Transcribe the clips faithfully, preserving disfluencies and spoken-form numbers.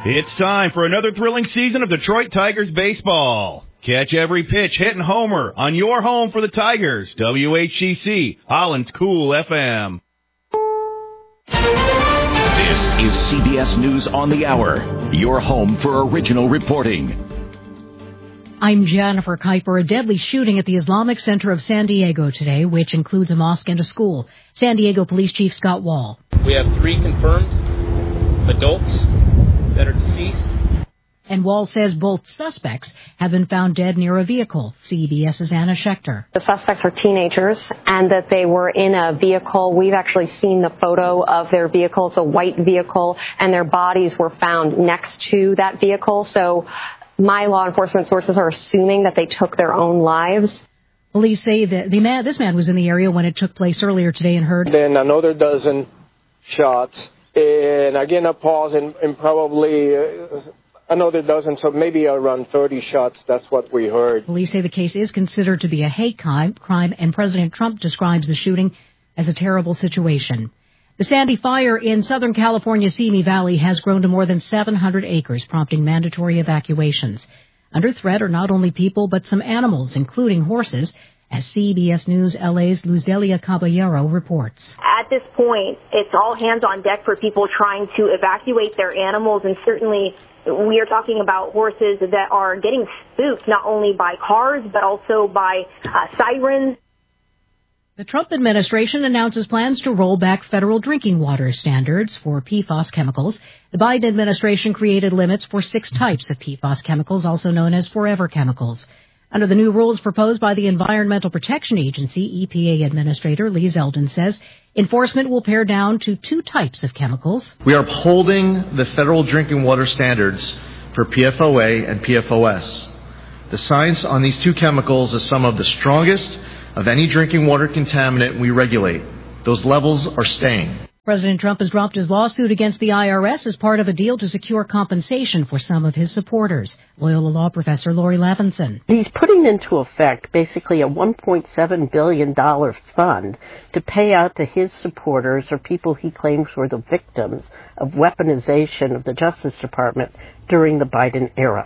It's time for another thrilling season of Detroit Tigers baseball. Catch every pitch, hit, and homer on your home for the Tigers. W H C C, Holland's Cool F M. This is C B S News on the Hour, your home for original reporting. I'm Jennifer Kuiper. A deadly shooting at the Islamic Center of San Diego today, which includes a mosque and a school. San Diego Police Chief Scott Wall. We have three confirmed adults that are deceased. And Wall says both suspects have been found dead near a vehicle. CBS's Anna Schechter. The suspects are teenagers and that they were in a vehicle. We've actually seen the photo of their vehicle. It's a white vehicle, and their bodies were found next to that vehicle. So my law enforcement sources are assuming that they took their own lives. Police say that the man, this man was in the area when it took place earlier today and heard. Then another dozen shots, and again a pause, and, and probably uh, another dozen, so maybe around thirty shots. That's what we heard. Police say the case is considered to be a hate crime, crime, and President Trump describes the shooting as a terrible situation. The Sandy fire in Southern California's Simi Valley has grown to more than seven hundred acres, prompting mandatory evacuations. Under threat are not only people, but some animals, including horses, as C B S News L A's Luzelia Caballero reports. At this point, it's all hands on deck for people trying to evacuate their animals, and certainly we are talking about horses that are getting spooked not only by cars, but also by uh, sirens. The Trump administration announces plans to roll back federal drinking water standards for P FAS chemicals. The Biden administration created limits for six types of P FAS chemicals, also known as forever chemicals. Under the new rules proposed by the Environmental Protection Agency, E P A Administrator Lee Zeldin says enforcement will pare down to two types of chemicals. We are upholding the federal drinking water standards for P F O A and P F O S. The science on these two chemicals is some of the strongest of any drinking water contaminant we regulate. Those levels are staying. President Trump has dropped his lawsuit against the I R S as part of a deal to secure compensation for some of his supporters. Loyola Law Professor Lori Levinson. He's putting into effect basically a one point seven billion dollars fund to pay out to his supporters or people he claims were the victims of weaponization of the Justice Department during the Biden era.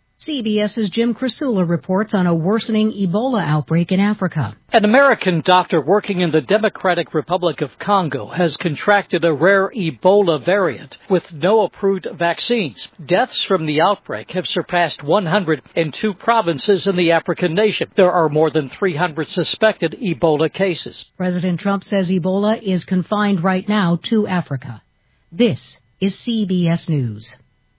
CBS's Jim Krasula reports on a worsening Ebola outbreak in Africa. An American doctor working in the Democratic Republic of Congo has contracted a rare Ebola variant with no approved vaccines. Deaths from the outbreak have surpassed one hundred in two provinces in the African nation. There are more than three hundred suspected Ebola cases. President Trump says Ebola is confined right now to Africa. This is C B S News.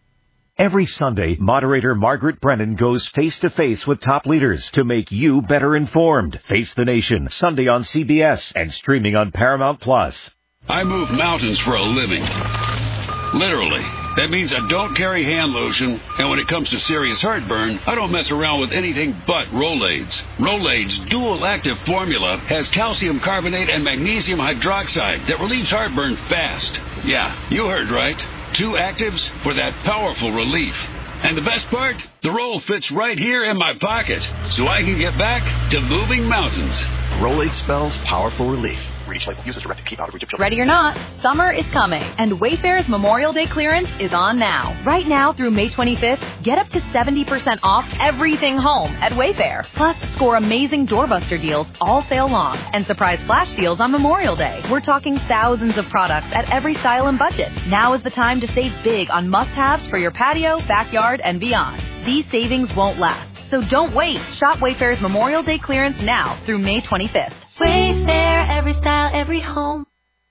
Every Sunday, moderator Margaret Brennan goes face-to-face with top leaders to make you better informed. Face the Nation, Sunday on C B S and streaming on Paramount Plus. I move mountains for a living. Literally. That means I don't carry hand lotion, and when it comes to serious heartburn, I don't mess around with anything but Rolaids. Rolaids' dual-active formula has calcium carbonate and magnesium hydroxide that relieves heartburn fast. Yeah, you heard right. Two actives for that powerful relief. And the best part? The roll fits right here in my pocket, so I can get back to moving mountains. Rolade spells powerful relief. Reach label. Use as directed. Keep out of reach of children. Ready or not, summer is coming, and Wayfair's Memorial Day clearance is on now. Right now through May twenty-fifth, get up to seventy percent off everything home at Wayfair. Plus, score amazing doorbuster deals all sale long and surprise flash deals on Memorial Day. We're talking thousands of products at every style and budget. Now is the time to save big on must-haves for your patio, backyard, and beyond. These savings won't last, so don't wait. Shop Wayfair's Memorial Day clearance now through May twenty-fifth. Wayfair, every style, every home.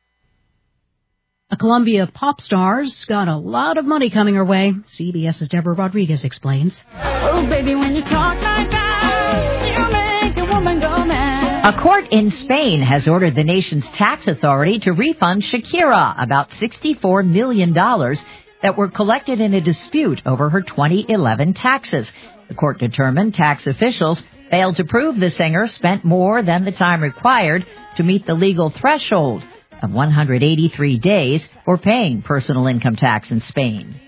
A Columbia pop star's got a lot of money coming her way. CBS's Deborah Rodriguez explains. Oh, baby, when you talk like that, you make a woman go mad. A court in Spain has ordered the nation's tax authority to refund Shakira about sixty-four million dollars that were collected in a dispute over her twenty eleven taxes. The court determined tax officials failed to prove the singer spent more than the time required to meet the legal threshold of one hundred eighty-three days for paying personal income tax in Spain.